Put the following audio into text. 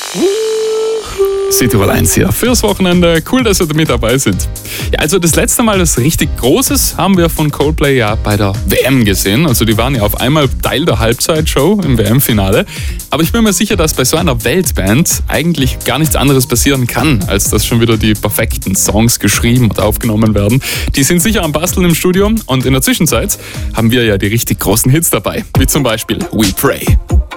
Südtirol 1 hier fürs Wochenende. Cool, dass ihr mit dabei sind. Ja, also das letzte Mal das richtig Großes haben wir von Coldplay ja bei der WM gesehen. Also die waren ja auf einmal Teil der Halbzeitshow im WM-Finale. Aber ich bin mir sicher, dass bei so einer Weltband eigentlich gar nichts anderes passieren kann, als dass schon wieder die perfekten Songs geschrieben und aufgenommen werden. Die sind sicher am Basteln im Studio und in der Zwischenzeit haben wir ja die richtig großen Hits dabei. Wie zum Beispiel We Pray.